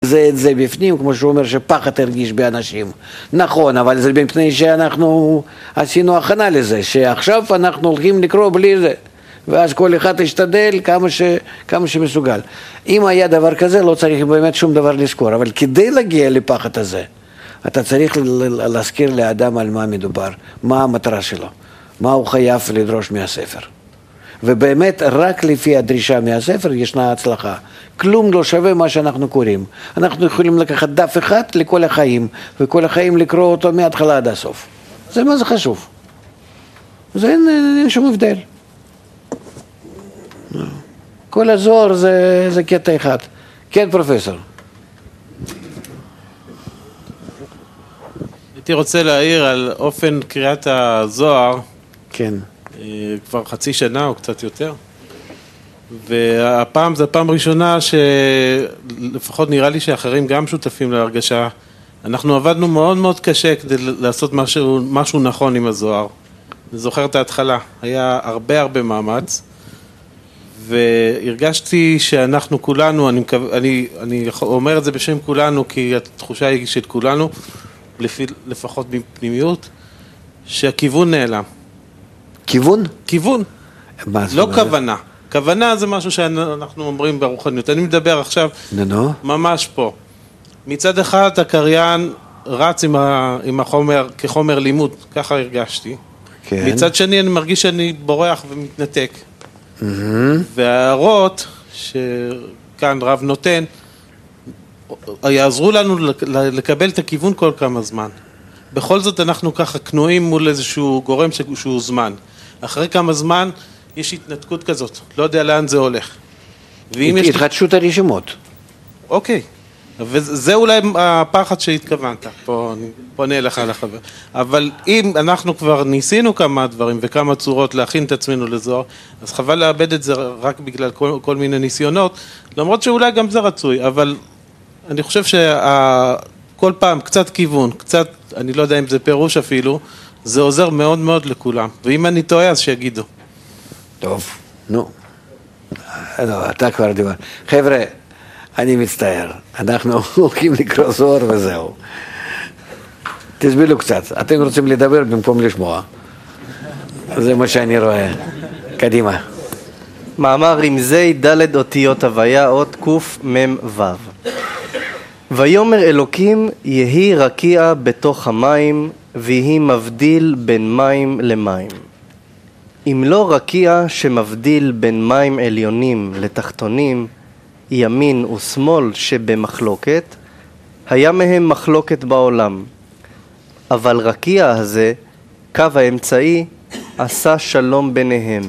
את זה בפנים, כמו שהוא אומר שפחד הרגיש באנשים. נכון, אבל זה מפני שאנחנו עשינו הכנה לזה, שעכשיו אנחנו הולכים לקרוא בלי זה. ואז כל אחד ישתדל כמה שמסוגל. אם היה דבר כזה, לא צריך באמת שום דבר לזכור, אבל כדי להגיע לפחד הזה, אתה צריך להזכיר לאדם על מה מדובר, מה המטרה שלו, מה הוא חייב לדרוש מהספר. ובאמת רק לפי הדרישה מהספר ישנה הצלחה. כלום לא שווה מה שאנחנו קוראים. אנחנו יכולים לקחת דף אחד לכל החיים, וכל החיים לקרוא אותו מההתחלה עד הסוף. זה מה זה חשוב. זה אין שום הבדל. כל הזוהר זה קטע אחד. כן, פרופסור. הייתי רוצה להעיר על אופן קריאת הזוהר. כן. כבר חצי שנה או קצת יותר. והפעם זו הפעם הראשונה שלפחות נראה לי שאחרים גם שותפים להרגשה. אנחנו עבדנו מאוד מאוד קשה כדי לעשות משהו נכון עם הזוהר. אני זוכר את ההתחלה. היה הרבה מאמץ. והרגשתי שאנחנו כולנו, אני אומר את זה בשם כולנו, כי התחושה היא של כולנו, לפחות בפנימיות, שהכיוון נעלם. כיוון? כיוון. לא כוונה. כוונה זה משהו שאנחנו אומרים ברוחניות. אני מדבר עכשיו ממש פה. מצד אחד הקריין רץ עם החומר כחומר לימוד, ככה הרגשתי. מצד שני אני מרגיש שאני בורח ומתנתק. וההערות שכאן רב נותן יעזרו לנו לקבל את הכיוון כל כמה זמן. בכל זאת אנחנו ככה כנועים מול איזשהו גורם שהוא זמן. אחרי כמה זמן יש התנתקות כזאת, לא יודע לאן זה הולך. התחדשות הרשימות. אוקיי, וזה אולי הפחד שהתכוונת, פה אני פונה אליך לחבר. אבל אם אנחנו כבר ניסינו כמה דברים וכמה צורות להכין את עצמנו לזוהר, אז חבל לאבד את זה רק בגלל כל מיני ניסיונות, למרות שאולי גם זה רצוי, אבל אני חושב שכל פעם קצת כיוון, קצת, אני לא יודע אם זה פירוש אפילו, זה עוזר מאוד מאוד לכולם. ואם אני טועה, אז שיגידו. טוב, נו. לא, אתה כבר דיבר. חבר'ה, אני מצטער. אנחנו הולכים לקרוא זוהר וזהו. תסבילו קצת. אתם רוצים לדבר במקום לשמוע. זה מה שאני רואה. קדימה. מאמר רמזי ד' אותיות הוויה, אות קמ"ו. ויאמר אלוקים יהי רקיע בתוך המים, ויהי מבדיל בין מים למים. אם לא רקיע שמבדיל בין מים עליונים לתחתונים, ימין ושמאל שבמחלוקת, היה מהם מחלוקת בעולם. אבל רקיע הזה, קו האמצעי, עשה שלום ביניהם.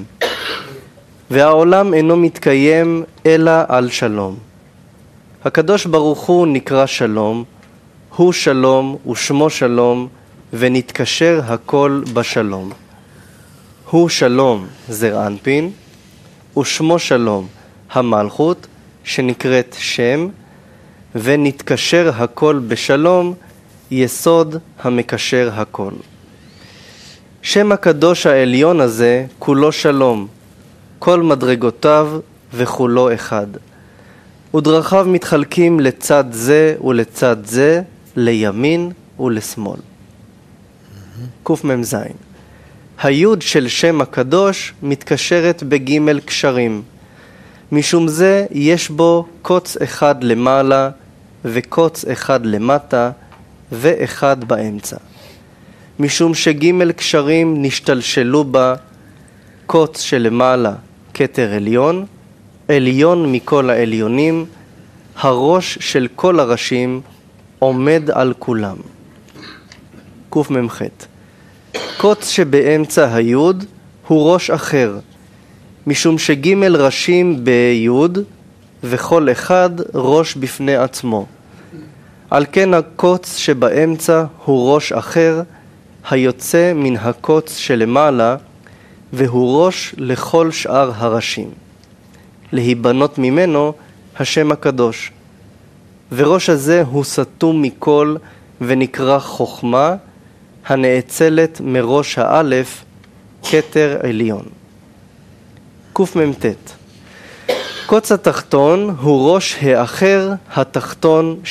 והעולם אינו מתקיים אלא על שלום. הקדוש ברוך הוא נקרא שלום, הוא שלום ושמו שלום, ונתקשר הכל בשלום. הוא שלום זר אנפין, ושמו שלום המלכות, שנקראת שם, ונתקשר הכל בשלום, יסוד המקשר הכל. שם הקדוש העליון הזה כולו שלום, כל מדרגותיו וכולו אחד. ודרכיו מתחלקים לצד זה ולצד זה, לימין ולשמאל. קמ"ז. היוד של שם הקדוש מתקשרת בג' קשרים. משום זה יש בו קוץ אחד למעלה וקוץ אחד למטה ואחד באמצע. משום שג' קשרים נשתלשלו בה, קוץ שלמעלה כתר עליון, עליון מכל העליונים, הראש של כל הראשים עומד על כולם. קמ"ח. קוץ שבאמצע היוד הוא ראש אחר, משום שג' ראשים ביוד וכל אחד ראש בפני עצמו. על כן הקוץ שבאמצע הוא ראש אחר, היוצא מן הקוץ שלמעלה, והוא ראש לכל שאר הראשים. להיבנות ממנו השם הקדוש. וראש הזה הוא סתום מכל ונקרא חוכמה, הנאצלת מראש האלף, כתר עליון. קמ"ט. קוץ התחתון הוא ראש האחר התחתון